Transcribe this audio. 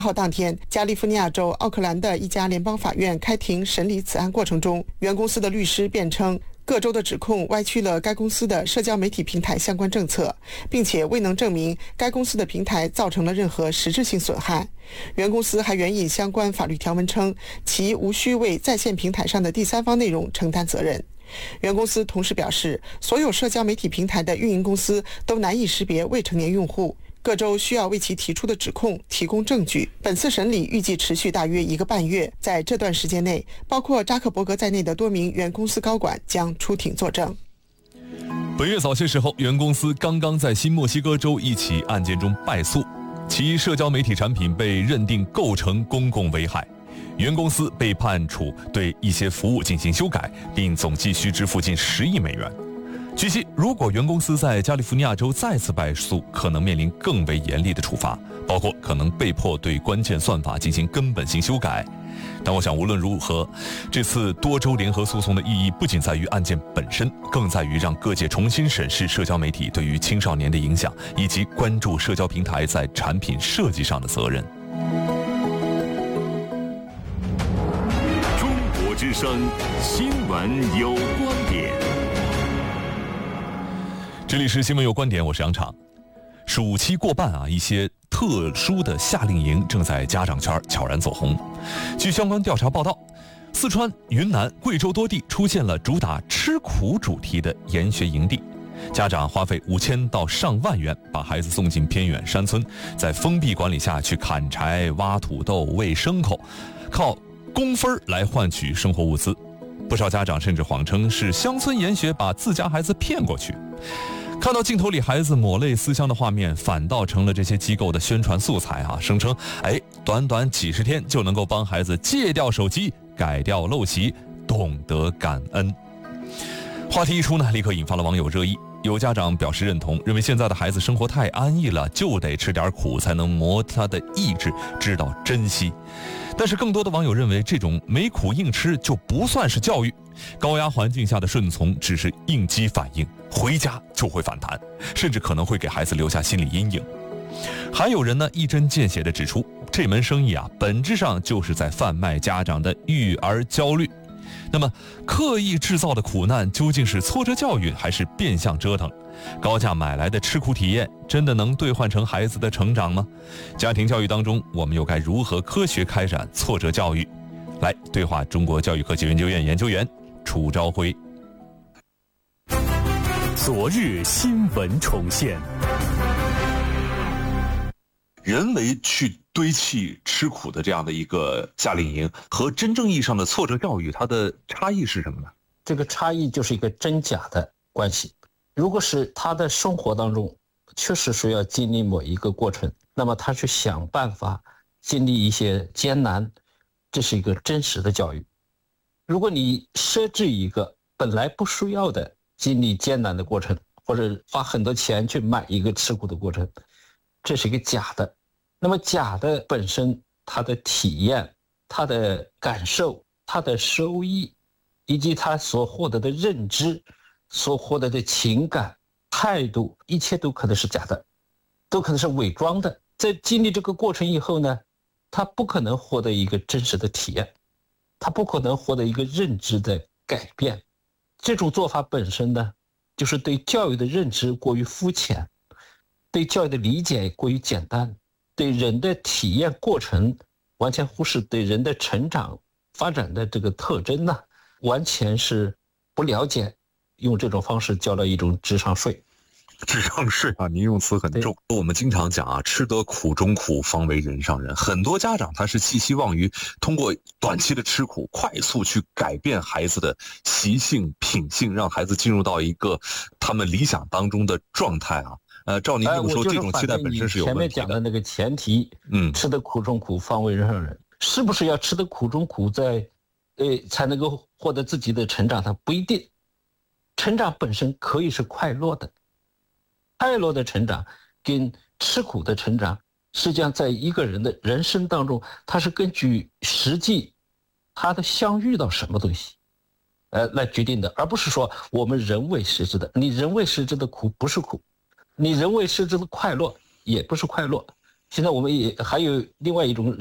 号当天，加利福尼亚州奥克兰的一家联邦法院开庭审理此案过程中，原公司的律师辩称，各州的指控歪曲了该公司的社交媒体平台相关政策，并且未能证明该公司的平台造成了任何实质性损害。原公司还援引相关法律条文称，其无需为在线平台上的第三方内容承担责任。原公司同时表示，所有社交媒体平台的运营公司都难以识别未成年用户，各州需要为其提出的指控提供证据。本次审理预计持续大约1个半月，在这段时间内，包括扎克伯格在内的多名原公司高管将出庭作证。 本月早些时候，原公司刚刚在新墨西哥州一起案件中败诉，其社交媒体产品被认定构成公共危害。原公司被判处对一些服务进行修改，并总计需支付近10亿美元。据悉，如果原公司在加利福尼亚州再次败诉，可能面临更为严厉的处罚，包括可能被迫对关键算法进行根本性修改。但我想无论如何，这次多州联合诉讼的意义不仅在于案件本身，更在于让各界重新审视社交媒体对于青少年的影响，以及关注社交平台在产品设计上的责任。 中国之声新闻有观点。 这里是新闻有观点，我是杨畅。暑期过半啊，一些特殊的夏令营正在家长圈悄然走红。据相关调查报道，四川、云南、贵州多地出现了主打吃苦主题的研学营地，家长花费5000到上万元把孩子送进偏远山村，在封闭管理下去砍柴、挖土豆、喂牲口，靠工分来换取生活物资。不少家长甚至谎称是乡村研学把自家孩子骗过去。看到镜头里孩子抹泪思乡的画面，反倒成了这些机构的宣传素材啊！声称，短短几十天就能够帮孩子戒掉手机、改掉陋习、懂得感恩。话题一出呢，立刻引发了网友热议。有家长表示认同，认为现在的孩子生活太安逸了，就得吃点苦才能磨他的意志，知道珍惜。但是更多的网友认为，这种没苦硬吃就不算是教育，高压环境下的顺从只是应激反应，回家就会反弹，甚至可能会给孩子留下心理阴影。还有人呢，一针见血地指出，这门生意啊，本质上就是在贩卖家长的育儿焦虑。那么刻意制造的苦难究竟是挫折教育还是变相折腾？高价买来的吃苦体验真的能兑换成孩子的成长吗？家庭教育当中，我们又该如何科学开展挫折教育？来对话中国教育科技研究院研究员楚朝晖。 昨日新闻重现。 人为去堆砌吃苦的这样的一个夏令营，和真正意义上的挫折教育，它的差异是什么呢？ 这个差异就是一个真假的关系。如果是他的生活当中确实是要经历某一个过程，那么他去想办法经历一些艰难，这是一个真实的教育。如果你设置一个本来不需要的经历艰难的过程，或者花很多钱去买一个吃苦的过程，这是一个假的。那么假的本身，它的体验、它的感受、它的收益，以及它所获得的认知、所获得的情感、态度，一切都可能是假的，都可能是伪装的。在经历这个过程以后呢，他不可能获得一个真实的体验，他不可能获得一个认知的改变。这种做法本身呢，就是对教育的认知过于肤浅，对教育的理解过于简单，对人的体验过程完全忽视，对人的成长发展的这个特征呢，完全是不了解，用这种方式交了一种智商税。 智商税啊，您用词很重。我们经常讲啊，吃得苦中苦，方为人上人。很多家长他是寄希望于通过短期的吃苦，快速去改变孩子的习性、品性，让孩子进入到一个他们理想当中的状态啊。照您这么说，这种期待本身是有问题的。前面讲的那个前提，吃得苦中苦，方为人上人，是不是要吃得苦中苦才能够获得自己的成长？它不一定。成长本身可以是快乐的，快乐的成长跟吃苦的成长，实际上在一个人的人生当中，它是根据实际他的相遇到什么东西来决定的，而不是说我们人为设置的。你人为设置的苦不是苦，你人为设置的快乐也不是快乐， 现在我们也还有另外一种